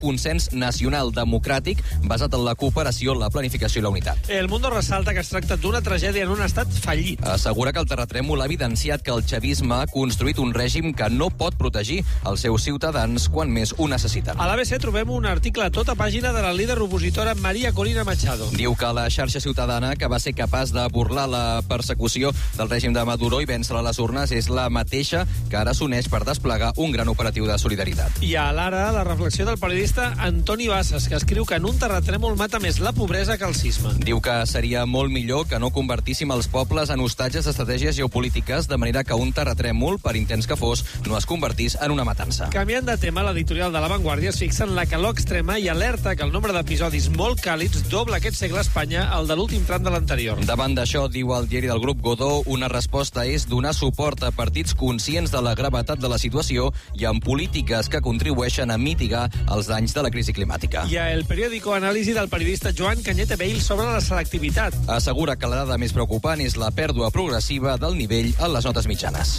consens nacional democràtic basat en la cooperació, la planificació i la unitat. El Mundo ressalta que es tracta d'una tragèdia en un estat fallit. Assegura que el terratrèmol ha evidenciat que el chavisme ha construït un règim que no pot protegir els seus ciutadans quan més ho necessiten. A l'ABC trobem un article a tota pàgina de la líder opositora María Corina Machado. Diu que la xarxa ciutadana, que va ser capaç de burlar la persecució del règim de Maduro i vèncer a les urnes, és la mateixa que ara s'uneix per desplegar un gran operatiu de solidaritat. I a l'Ara, la reflexió del periodista Antoni Bassas, que escriu que en un terratrèmol mata més la pobresa que el sisme. Diu que seria molt millor que no convertíssim els pobles en hostatges d'estratègies geopolítiques, de manera que un terratrèmol, per intens que fos, no es convertís en una matança. Canviant de tema, l'editorial de La Vanguardia es fixa en la calor extrema i alerta que el nombre d'episodis molt càlids dobla aquest segle a Espanya el de l'últim tram de l'anterior. Davant d'això, diu el diari del grup Godó, una resposta és donar suport a partits conscients de la gravetat de la situació i amb polítiques que contribueixen a mitigar els danys de la crisi climàtica. I a El Periódico, anàlisi del periodista Joan Cañete Bale sobre la selectivitat. Assegura que la dada més preocupant és la pèrdua progressiva del nivell en les notes mitjanes.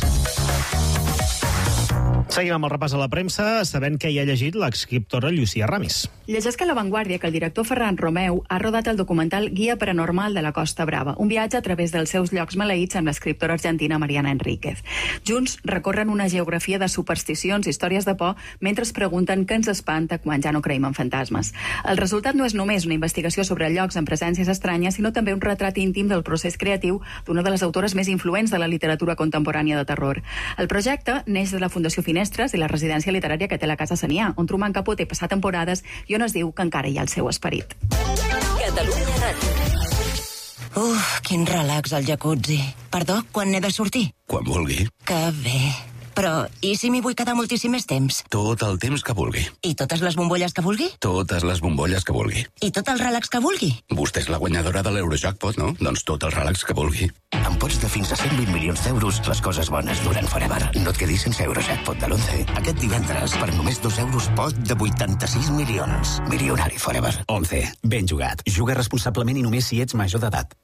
Seguim amb el repàs a la premsa, sabent que hi ha llegit l'escriptora Llucia Ramis. Llegeix a La Vanguardia que el director Ferran Romeu ha rodat el documental Guia Paranormal de la Costa Brava, un viatge a través dels seus llocs maleïts amb l'escriptora argentina Mariana Enríquez. Junts recorren una geografia de supersticions i històries de por mentre es pregunten què ens espanta quan ja no creiem en fantasmes. El resultat no és només una investigació sobre llocs amb presències estranyes, sinó també un retrat íntim del procés creatiu d'una de les autores més influents de la literatura contemporània de terror. El projecte neix de la Fundació Finestres i la residència literària que té la Casa Sanià, on Truman Capote passa temporades i on es diu que encara hi ha el seu esperit. Catalunya Ràdio. Quin relax al jacuzzi. Perdó, quan n'he de sortir? Quan vulgui. Que bé. Però, i si m'hi vull quedar moltíssim més temps? Tot el temps que vulgui. I totes les bombolles que vulgui? Totes les bombolles que vulgui. I tot el relax que vulgui? Vostè és la guanyadora de l'Eurojackpot, no? Doncs tot el relax que vulgui. Amb pots de fins a 120 milions d'euros, les coses bones duren forever. No et quedis sense Eurojackpot de l'11. Aquest divendres, per només 2 euros, pot de 86 milions. Milionari forever. 11. Ben jugat. Juga responsablement i només si ets major d'edat.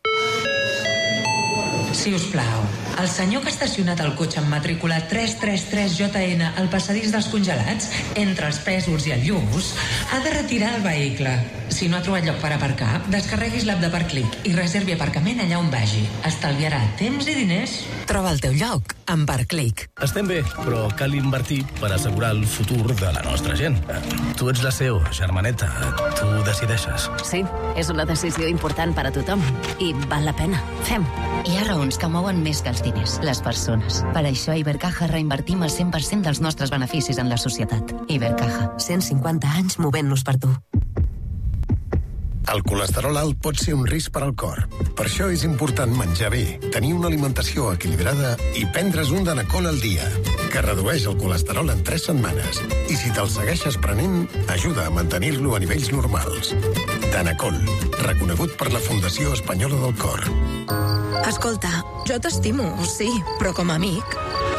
Si us plau, el senyor que ha estacionat el cotxe amb matrícula 333JN al passadís dels congelats, entre els Pèsols i el Lluç, ha de retirar el vehicle. Si no ha trobat lloc per aparcar, descarreguis l'app de Parclic i reservi aparcament allà on vagi. Estalviarà temps i diners. Troba el teu lloc amb Parclic. Estem bé, però cal invertir per assegurar el futur de la nostra gent. Tu ets la CEO, germaneta. Tu decideixes. Sí, és una decisió important per a tothom i val la pena. Fem. Hi ha raons que mouen més que els diners, les persones. Per això a Ibercaja reinvertim el 100% dels nostres beneficis en la societat. Ibercaja, 150 anys movent-nos per tu. El colesterol alt pot ser un risc per al cor. Per això és important menjar bé, tenir una alimentació equilibrada i prendre's un Danacol al dia, que redueix el colesterol en 3 setmanes. I si te'l segueixes prenent, ajuda a mantenir-lo a nivells normals. Danacol, reconegut per la Fundació Espanyola del Cor. Escolta, jo t'estimo, sí, però com a amic.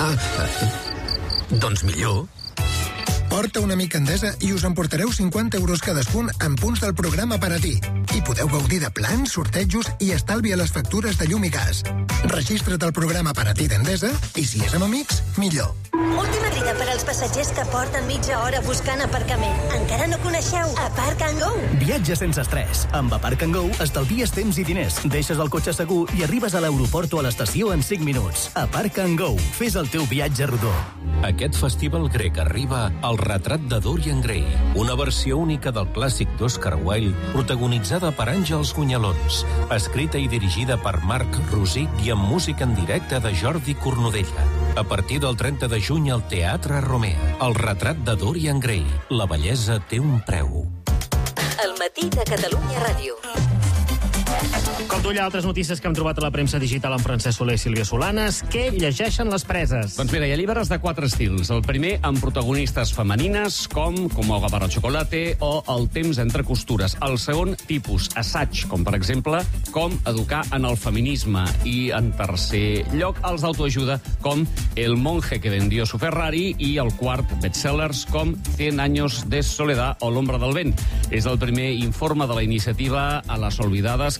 Doncs millor. Porta una mica Endesa i us emportareu 50 euros cadascun en punts del programa per a ti. I podeu gaudir de plans, sortejos i estalvi a les factures de llum i gas. Registra't al programa per a ti d'Endesa i si és amb amics, millor. Última crida per als passatgers que porten mitja hora buscant aparcament. Encara no coneixeu Aparc and Go? Viatge sense estrès. Amb Aparc and Go estalvies temps i diners, deixes el cotxe segur i arribes a l'aeroport o a l'estació en 5 minuts. Aparc and Go. Fes el teu viatge rodó. Aquest festival grec arriba al retrat de Dorian Gray, una versió única del clàssic d'Oscar Wilde, protagonitzada per Àngels Gunyalons, escrita i dirigida per Marc Rosic i amb música en directe de Jordi Cornudella. A partir del 30 de juny al Teatre Romea, el retrat de Dorian Gray. La bellesa té un preu. El matí de Catalunya Ràdio. Com tu, hi ha altres notícies que hem trobat a la premsa digital amb Francesc Soler i Sílvia Solanes. Què llegeixen les preses? Doncs mira, hi ha llibres de 4 estils. El primer amb protagonistes femenines, com Hoga para chocolate o El temps entre costures. El segon tipus, assaig, com per exemple, com educar en el feminisme. I en tercer lloc, els d'autoajuda, com El monje que vendió su Ferrari, i el quart, bestsellers, com 100 años de soledad o L'ombra del vent. És el primer informe de la iniciativa A les olvidades, que vol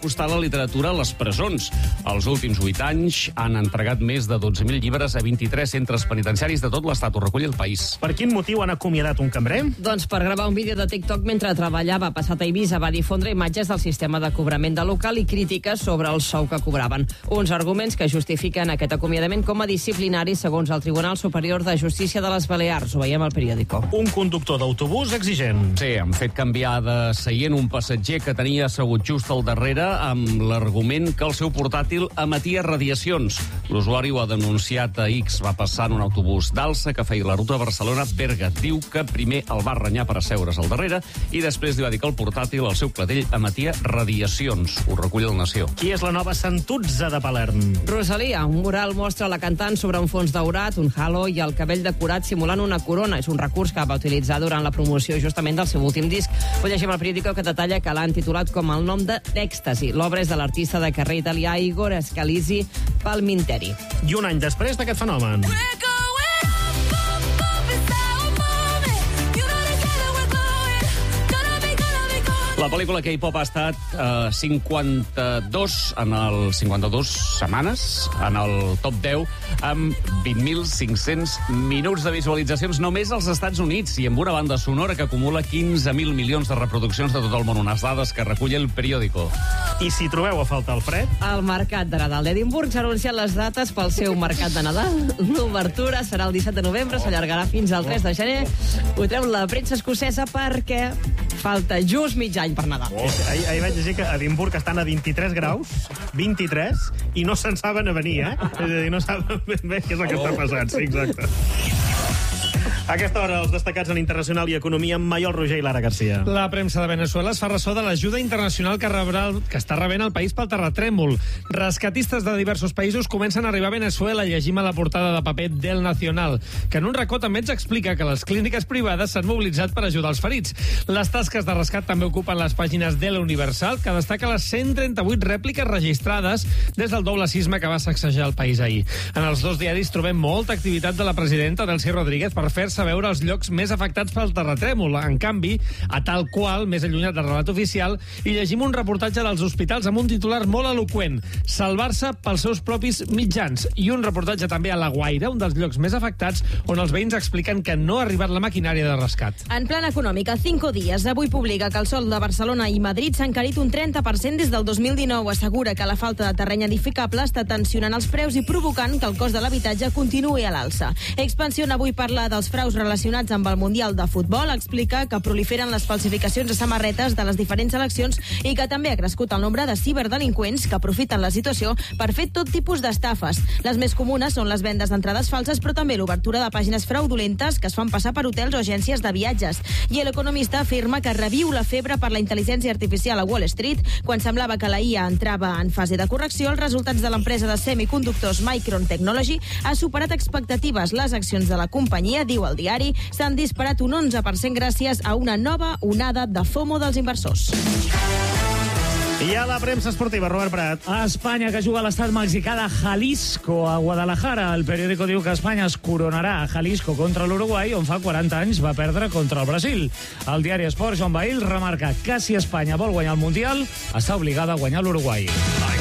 acostar la literatura a les presons. Els últims 8 anys han entregat més de 12.000 llibres a 23 centres penitenciaris de tot l'estat. Ho recull El País. Per quin motiu han acomiadat un cambrer? Doncs per gravar un vídeo de TikTok mentre treballava. Passat a Eivissa va difondre imatges del sistema de cobrament de local i crítiques sobre el sou que cobraven. Uns arguments que justifiquen aquest acomiadament com a disciplinari segons el Tribunal Superior de Justícia de les Balears. Ho veiem al periòdico. Un conductor d'autobús exigent. Sí, han fet canviar de seient un passatger que tenia assegut just al darrere amb l'argument que el seu portàtil emetia radiacions. L'usuari ho ha denunciat a X. Va passar en un autobús d'alça que feia la ruta Barcelona-Berga. Diu que primer el va renyar per asseure's al darrere i després li va dir que el portàtil, el seu clatell, emetia radiacions. Ho recull El Nació. Qui és la nova Santuzza de Palerm? Rosalia, un mural mostra la cantant sobre un fons daurat, un halo i el cabell decorat simulant una corona. És un recurs que va utilitzar durant la promoció justament del seu últim disc. Ho llegim al periòdico que detalla que l'han titulat com el nom d'Èxtasi. L'obra és de l'artista de carrer italià Igor Scalisi Palminteri. I un any després d'aquest fenomen. La pel·lícula K-pop ha estat 52 setmanes en el top 10 amb 20.500 minuts de visualitzacions només als Estats Units i amb una banda sonora que acumula 15.000 milions de reproduccions de tot el món. Unes dades que recull El Periódico. I si trobeu a faltar el fred? El Mercat de Nadal d'Edimburg s'ha anunciat les dates pel seu Mercat de Nadal. L'obertura serà el 17 de novembre, s'allargarà fins al 3 de gener. Ho treu la premsa escocesa perquè falta just mig any per Nadal. Ahir vaig llegir que a Edimburg estan a 23 graus, 23, i no se'n saben a venir, eh? És a dir, no saben ben bé què és el que està passant. Sí, exacte. A aquesta hora, els destacats en internacional i economia amb Maiol Roger i Lara Garcia. La premsa de Venezuela es fa ressò de l'ajuda internacional que està rebent el país pel terratrèmol. Rescatistes de diversos països comencen a arribar a Venezuela. Llegim a la portada de paper del Nacional, que en un racó també ens explica que les clíniques privades s'han mobilitzat per ajudar els ferits. Les tasques de rescat també ocupen les pàgines de l'Universal, que destaca les 138 rèpliques registrades des del doble sisme que va sacsejar el país ahir. En els dos diaris trobem molta activitat de la presidenta Delcy Rodríguez per fer-se veure els llocs més afectats pel terratrèmol. En canvi, a Tal Qual, més allunyat del relat oficial, hi llegim un reportatge dels hospitals amb un titular molt eloqüent: salvar-se pels seus propis mitjans. I un reportatge també a La Guaira, un dels llocs més afectats, on els veïns expliquen que no ha arribat la maquinària de rescat. En plan econòmic, a 5 dies, avui publica que el sòl de Barcelona i Madrid s'ha encarit un 30% des del 2019. Assegura que la falta de terreny edificable està tensionant els preus i provocant que el cost de l'habitatge continuï a l'alça. Expansión avui parla dels fraus relacionats amb el Mundial de Futbol, explica que proliferen les falsificacions de samarretes de les diferents seleccions i que també ha crescut el nombre de ciberdelinqüents que aprofiten la situació per fer tot tipus d'estafes. Les més comunes són les vendes d'entrades falses, però també l'obertura de pàgines fraudulentes que es fan passar per hotels o agències de viatges. I l'economista afirma que reviu la febre per la intel·ligència artificial a Wall Street. Quan semblava que la IA entrava en fase de correcció, els resultats de l'empresa de semiconductors Micron Technology ha superat expectatives. Les accions de la companyia, diu el diari, s'han disparat un 11% gràcies a una nova onada de FOMO dels inversors. I a la premsa esportiva, Robert Prat. A Espanya, que juga a l'estat mexicà de Jalisco, a Guadalajara. El periòdico diu que Espanya es coronarà a Jalisco contra l'Uruguai, on fa 40 anys va perdre contra el Brasil. El diari Esport, Joan Bahil, remarca que si Espanya vol guanyar el Mundial, està obligada a guanyar l'Uruguai.